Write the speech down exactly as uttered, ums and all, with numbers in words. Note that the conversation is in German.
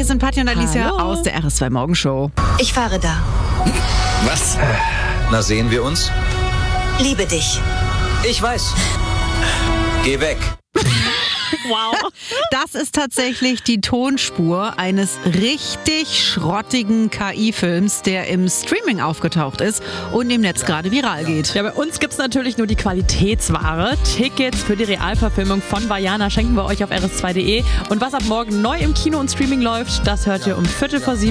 hier sind Patti und Alicia Hallo. aus der R S zwei Morgenshow. Ich fahre da. Was? Na, sehen wir uns? Liebe dich. Ich weiß. Geh weg. Wow. Das ist tatsächlich die Tonspur eines richtig schrottigen K I-Films, der im Streaming aufgetaucht ist und im Netz gerade viral geht. Ja, bei uns gibt's natürlich nur die Qualitätsware. Tickets für die Realverfilmung von Vaiana schenken wir euch auf r s zwei punkt de. Und was ab morgen neu im Kino und Streaming läuft, das hört ihr um Viertel vor sieben.